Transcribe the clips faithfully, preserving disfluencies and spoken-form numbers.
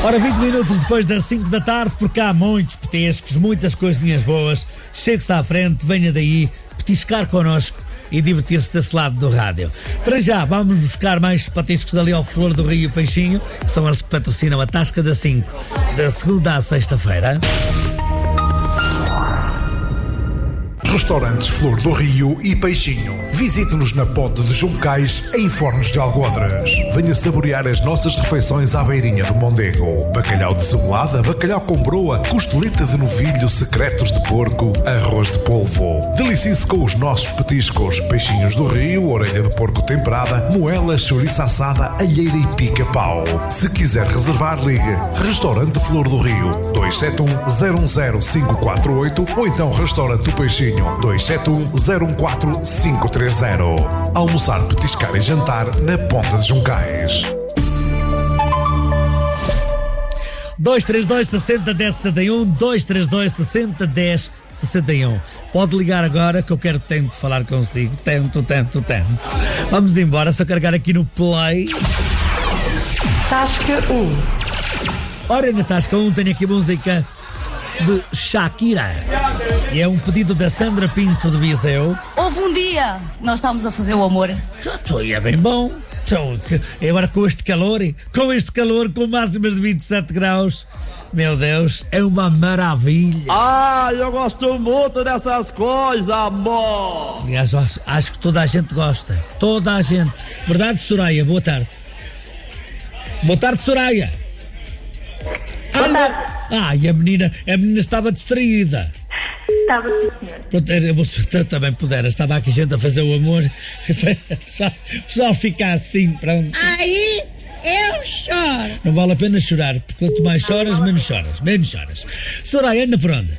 Ora, vinte minutos depois das cinco da tarde, porque há muitos petiscos, muitas coisinhas boas. Chegue-se à frente, venha daí petiscar connosco e divertir-se desse lado do rádio. Para já, vamos buscar mais petiscos ali ao Flor do Rio e Peixinho. São eles que patrocinam a Tasca da cinco, da segunda à sexta-feira. Restaurantes Flor do Rio e Peixinho. Visite-nos na Ponte de Juncais, em Fornos de Algodres. Venha saborear as nossas refeições à beirinha do Mondego. Bacalhau de cebolada, bacalhau com broa, costeleta de novilho, secretos de porco, arroz de polvo. Delicie-se com os nossos petiscos. Peixinhos do Rio, orelha de porco temperada, moela, chouriça assada, alheira e pica-pau. Se quiser reservar, ligue Restaurante Flor do Rio dois sete um, zero um zero, cinco quatro oito ou então Restaurante do Peixinho dois sete um, zero um quatro, cinco três zero. Almoçar, petiscar e jantar na Ponta de Juncais. dois três dois, sessenta, dez, sessenta e um, dois três dois, sessenta, dez, sessenta e um. Pode ligar agora que eu quero tanto falar consigo. Tento, tento, tento. Vamos embora, só carregar aqui no play. Tasca um. Ora, na Tasca um tenho aqui a música de Shakira. E é um pedido da Sandra Pinto de Viseu. Houve um dia nós estávamos a fazer o amor. Então, é bem bom. Então, e agora com este calor, com este calor, com máximas de vinte e sete graus, meu Deus, é uma maravilha. Ah, eu gosto muito dessas coisas, amor. Aliás, acho, acho que toda a gente gosta. Toda a gente. Verdade, Soraya? Boa tarde. Boa tarde, Soraya. Boa tarde. Ah, e a menina, a menina estava distraída. Estava, sim, senhor. Pronto, eu, eu também pudera. Estava aqui gente a fazer o amor. Só, só ficar assim, pronto. Aí eu choro. Não vale a pena chorar, porque quanto mais choras, menos choras. Menos choras. Soraya, anda por onde?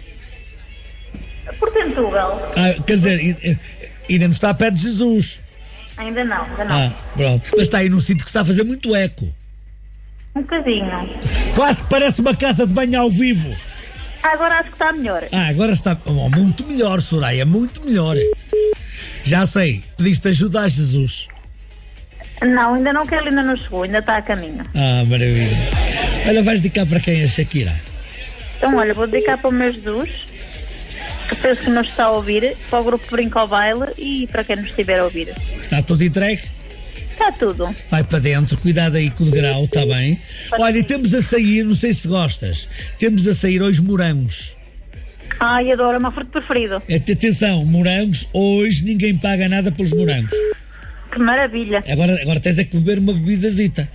Por Portugal. Ah, quer dizer, ainda não está perto de Jesus. Ainda não, ainda não. Ah, pronto. Mas está aí num sítio que está a fazer muito eco. Um bocadinho. Quase que parece uma casa de banho ao vivo. Agora acho que está melhor. Ah, agora está oh, muito melhor, Soraya, muito melhor. Já sei, pediste ajuda a Jesus. Não, ainda não, que ele ainda não chegou, ainda está a caminho. Ah, maravilha. Olha, vais dedicar para quem a Shakira? Então, olha, vou dedicar para o meu Jesus, que penso que nos está a ouvir, para o grupo Brinca ao Baile e para quem nos estiver a ouvir. Está tudo entregue? Está tudo. Vai para dentro, cuidado aí com o degrau, está bem? Olha, temos a sair, não sei se gostas, temos a sair hoje morangos. Ai, adoro, é o meu fruto preferido. Atenção, morangos, hoje ninguém paga nada pelos morangos. Que maravilha. Agora, agora tens é que beber uma bebidazita.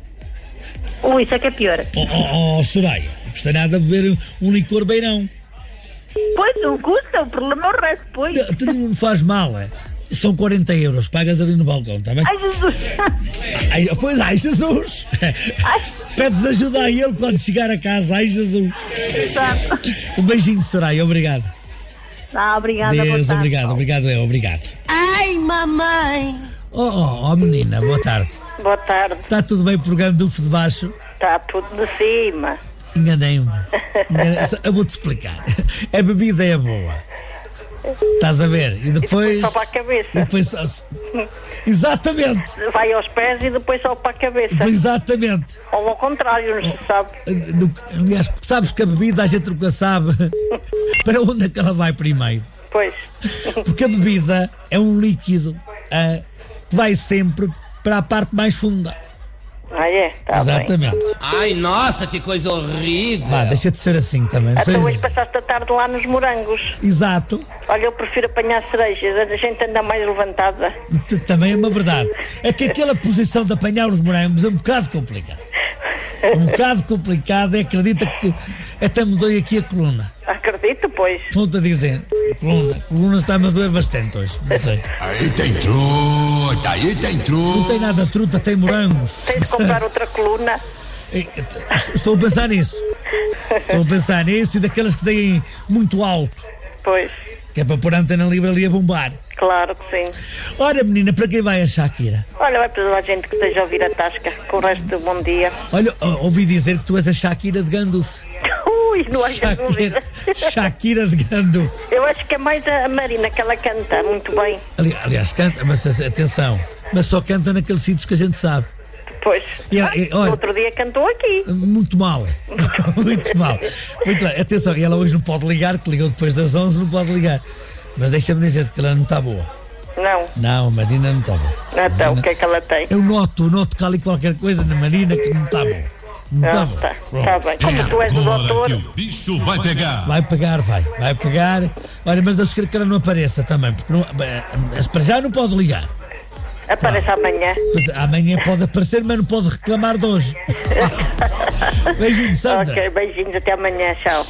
Ui, isso é que é pior. Oh, oh, oh Soraya, não custa nada beber um licor beirão. Pois, não custa, o problema é o resto, pois. Não, não faz mal, é? São quarenta euros, pagas ali no balcão, está bem? Ai, Jesus! Ai, pois, ai, Jesus! Ai. Pedes ajuda a ele quando chegar a casa, ai, Jesus! Exato. Um beijinho, Soraya, obrigado. Ah, obrigada, Deus, boa obrigado, tarde. obrigado, eu, obrigado. Ai, mamãe! Oh, oh, oh, menina, boa tarde. Boa tarde. Está tudo bem por Gandufo de baixo? Está tudo de cima. Enganei-me. Enganei eu vou-te explicar. A bebida é boa. Estás a ver? E depois. E depois só para a cabeça. E depois só... Exatamente. Vai aos pés e depois só para a cabeça. Exatamente. Ou ao contrário, não se sabe. Aliás, porque sabes que a bebida a gente nunca sabe para onde é que ela vai primeiro. Pois. Porque a bebida é um líquido uh, que vai sempre para a parte mais funda. Ah, é? Tá. Exatamente. Bem. Ai, nossa, que coisa horrível. Vá, deixa de ser assim também. Até hoje passaste a tarde lá nos morangos. Exato. Olha, eu prefiro apanhar cerejas, a gente anda mais levantada. Também é uma verdade. É que aquela posição de apanhar os morangos é um bocado complicado. Um bocado complicado, e acredita que até me dói aqui a coluna. Acredito, pois. Estou-te a dizer, a coluna, a coluna está-me a doer bastante hoje, não sei. Aí tem truta, aí tem truta. Não tem nada de truta, tem morangos. Tens de comprar outra coluna. Estou a pensar nisso. Estou a pensar nisso e daquelas que deem muito alto. Pois. Que é para pôr a antena livre ali a bombar. Claro que sim. Ora, menina, para quem vai a Shakira? Olha, vai para toda a gente que esteja a ouvir a Tasca. Com o resto do bom dia. Olha, ouvi dizer que tu és a Shakira de Gandufo. Ui, não há dúvida. Shakira de Gandufo. Eu acho que é mais a Marina que ela canta muito bem. Ali, aliás, canta, mas atenção, mas só canta naqueles sítios que a gente sabe. Pois. E ela- e, No olha, outro dia cantou aqui. muito mal. Muito mal. Muito mal. Atenção, e ela hoje não pode ligar, que ligou depois das onze, não pode ligar. Mas deixa-me dizer que ela não está boa. Não. Não, a Marina não está boa. Então, o que é que ela tem? Eu noto, eu noto que há ali qualquer coisa na Marina que não está boa. Não está Ah, boa. tá, Pronto. tá bem. Como tu és o doutor, que o bicho vai pegar. Vai pegar, vai, vai pegar. Olha, mas Deus queira que ela não apareça também, porque não, eh, para já não pode ligar. aparece amanhã. Mas amanhã pode aparecer, mas não pode reclamar de hoje. Beijinho, Sandra. Ok, beijinhos, até amanhã, tchau.